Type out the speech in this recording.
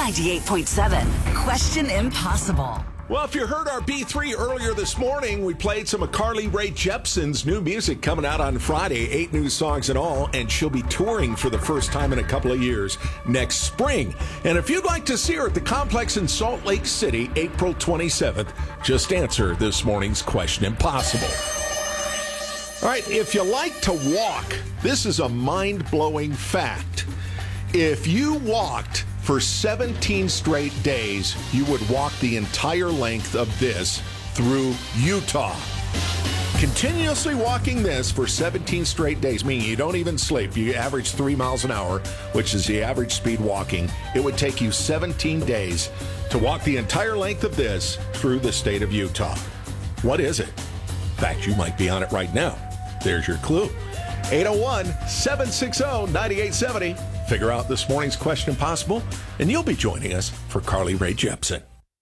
98.7. Question Impossible. Well, if you heard our B3 earlier this morning, we played some of Carly Rae Jepsen's new music coming out on Friday, 8 new songs in all, and she'll be touring for the first time in a couple of years next spring. And if you'd like to see her at the Complex in Salt Lake City, April 27th, just answer this morning's Question Impossible. All right, if you like to walk, this is a mind-blowing fact. If you walked for 17 straight days, you would walk the entire length of this through Utah. Continuously walking this for 17 straight days, meaning you don't even sleep. You average 3 miles an hour, which is the average speed walking. It would take you 17 days to walk the entire length of this through the state of Utah. What is it? In fact, you might be on it right now. There's your clue. 801-760-9870. Figure out this morning's Question Impossible, and you'll be joining us for Carly Rae Jepsen.